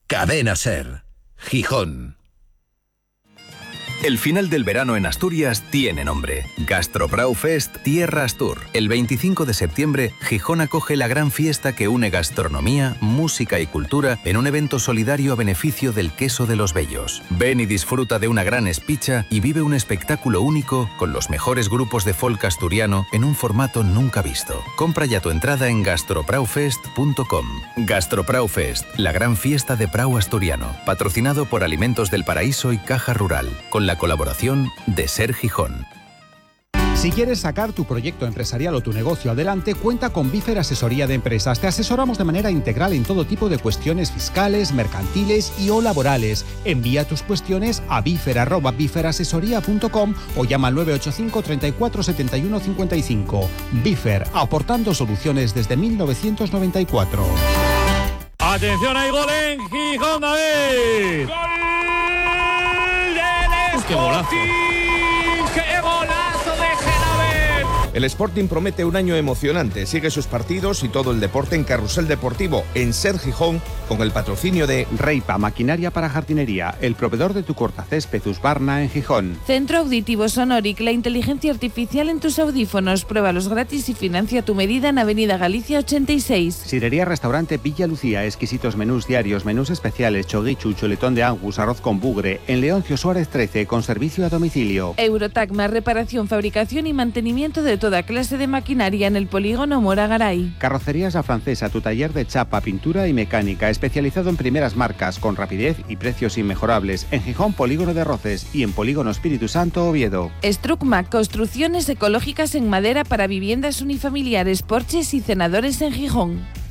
Cadena SER, Gijón. El final del verano en Asturias tiene nombre. Gastrobraufest Tierra Astur. El 25 de septiembre, Gijón acoge la gran fiesta que une gastronomía, música y cultura en un evento solidario a beneficio del queso de los Bellos. Ven y disfruta de una gran espicha y vive un espectáculo único con los mejores grupos de folk asturiano en un formato nunca visto. Compra ya tu entrada en gastrobraufest.com. Gastrobraufest, la gran fiesta de Prau asturiano, patrocinado por Alimentos del Paraíso y Caja Rural, con la colaboración de SER Gijón. Si quieres sacar tu proyecto empresarial o tu negocio adelante, cuenta con Bifer Asesoría de Empresas. Te asesoramos de manera integral en todo tipo de cuestiones fiscales, mercantiles y o laborales. Envía tus cuestiones a bifer@biferasesoría.com o llama al 985 34 71 55. Bifer, aportando soluciones desde 1994. Atención, hay gol en Gijón, David. ¡Gol del Sporting! ¡Qué golazo de Genavet! El Sporting promete un año emocionante. Sigue sus partidos y todo el deporte en Carrusel Deportivo, en SER Gijón, con el patrocinio de Reipa, maquinaria para jardinería, el proveedor de tu cortacésped Husqvarna en Gijón. Centro Auditivo Sonoric, la inteligencia artificial en tus audífonos. Pruébalos gratis y financia tu medida en Avenida Galicia 86. Sirería Restaurante Villa Lucía, exquisitos menús diarios, menús especiales, choguichu, chuletón de angus, arroz con bugre, en Leoncio Suárez 13, con servicio a domicilio. Eurotacma, reparación, fabricación y mantenimiento de toda clase de maquinaria en el polígono Mora Garay. Carrocerías La Francesa, tu taller de chapa, pintura y mecánica, especializado en primeras marcas, con rapidez y precios inmejorables, en Gijón, Polígono de Roces, y en Polígono Espíritu Santo, Oviedo. Strucma, construcciones ecológicas en madera para viviendas unifamiliares, porches y cenadores en Gijón.